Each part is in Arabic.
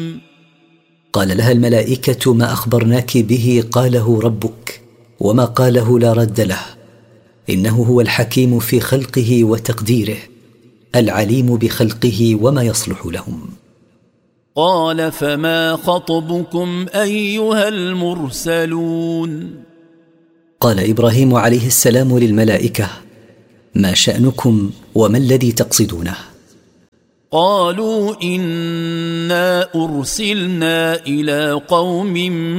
قال لها الملائكة: ما أخبرناك به قاله ربك، وما قاله لا رد له، إنه هو الحكيم في خلقه وتقديره، العليم بخلقه وما يصلح لهم. قال فما خطبكم أيها المرسلون؟ قال إبراهيم عليه السلام للملائكة: ما شأنكم وما الذي تقصدونه؟ قالوا إنا أرسلنا إلى قوم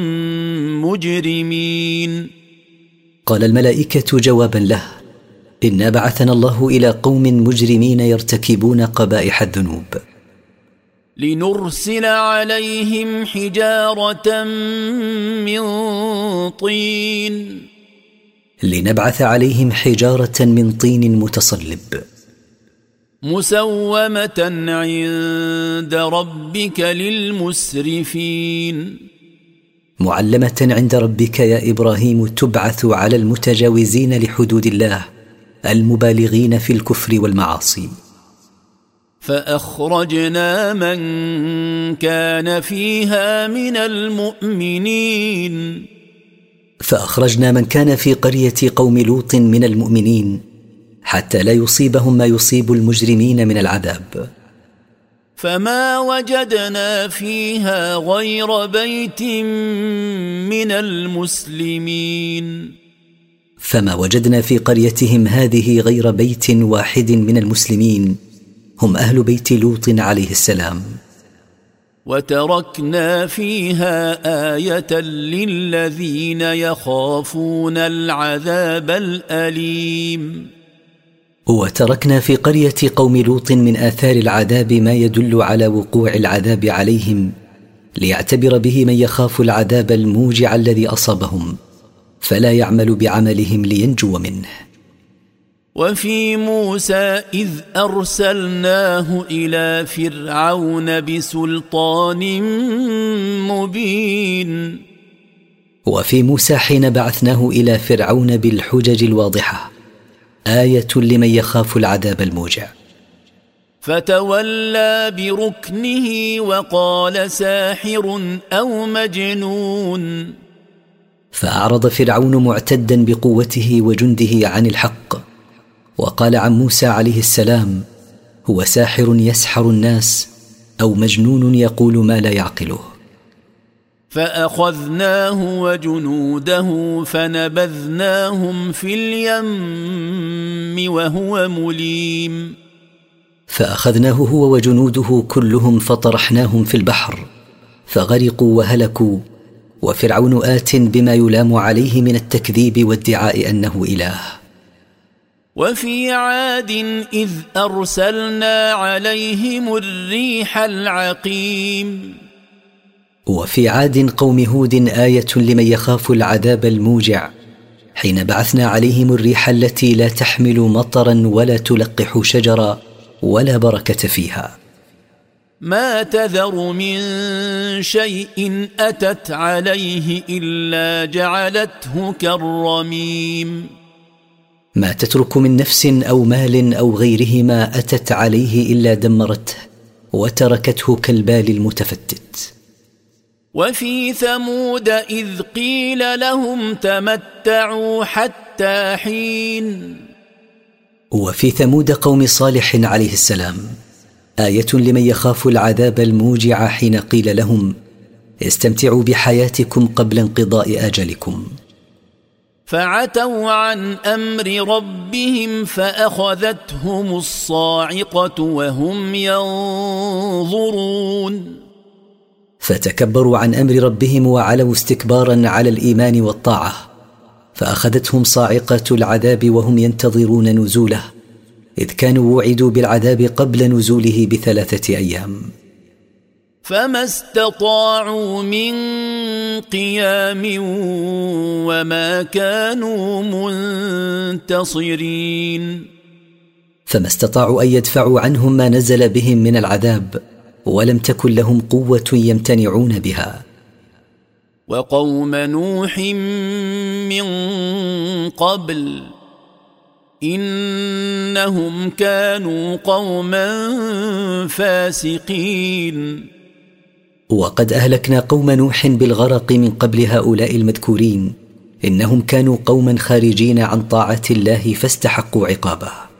مجرمين. قال الملائكة جوابا له: إنا بعثنا الله إلى قوم مجرمين يرتكبون قبائح الذنوب. لنرسل عليهم حجارة من طين. لنبعث عليهم حجارة من طين متصلب. مسومة عند ربك للمسرفين. معلمة عند ربك يا إبراهيم، تبعث على المتجاوزين لحدود الله المبالغين في الكفر والمعاصي. فأخرجنا من كان فيها من المؤمنين. فأخرجنا من كان في قرية قوم لوط من المؤمنين، حتى لا يصيبهم ما يصيب المجرمين من العذاب. فما وجدنا فيها غير بيت من المسلمين. فما وجدنا في قريتهم هذه غير بيت واحد من المسلمين، هم أهل بيت لوط عليه السلام. وتركنا فيها آية للذين يخافون العذاب الأليم. وتركنا في قرية قوم لوط من آثار العذاب ما يدل على وقوع العذاب عليهم، ليعتبر به من يخاف العذاب الموجع الذي أصابهم، فلا يعمل بعملهم لينجو منه. وفي موسى إذ أرسلناه إلى فرعون بسلطان مبين. وفي موسى حين بعثناه إلى فرعون بالحجج الواضحة، آية لمن يخاف العذاب الموجع. فتولى بركنه وقال ساحر أو مجنون. فأعرض فرعون معتدا بقوته وجنده عن الحق، وقال عن موسى عليه السلام: هو ساحر يسحر الناس أو مجنون يقول ما لا يعقله. فأخذناه وجنوده فنبذناهم في اليم وهو مليم. فأخذناه هو وجنوده كلهم فطرحناهم في البحر، فغرقوا وهلكوا، وفرعون آت بما يلام عليه من التكذيب وادعاء أنه إله. وفي عاد إذ أرسلنا عليهم الريح العقيم. وفي عاد قوم هود آية لمن يخاف العذاب الموجع، حين بعثنا عليهم الريح التي لا تحمل مطرا ولا تلقح شجرا ولا بركة فيها. ما تذر من شيء أتت عليه إلا جعلته كالرميم. ما تترك من نفس أو مال أو غيرهما أتت عليه إلا دمرته وتركته كالبال المتفتت. وفي ثمود إذ قيل لهم تمتعوا حتى حين. وفي ثمود قوم صالح عليه السلام، آية لمن يخاف العذاب الموجع حين قيل لهم: استمتعوا بحياتكم قبل انقضاء أجلكم. فعتوا عن أمر ربهم فأخذتهم الصاعقة وهم ينظرون. فتكبروا عن أمر ربهم وعلوا استكبارا على الإيمان والطاعة، فأخذتهم صاعقة العذاب وهم ينتظرون نزوله، إذ كانوا وعدوا بالعذاب قبل نزوله ب3 أيام. فما استطاعوا من قيام وما كانوا منتصرين. فما استطاعوا أن يدفعوا عنهم ما نزل بهم من العذاب، ولم تكن لهم قوة يمتنعون بها. وقوم نوح من قبل إنهم كانوا قوما فاسقين. وقد أهلكنا قوم نوح بالغرق من قبل هؤلاء المذكورين، إنهم كانوا قوما خارجين عن طاعة الله فاستحقوا عقابه.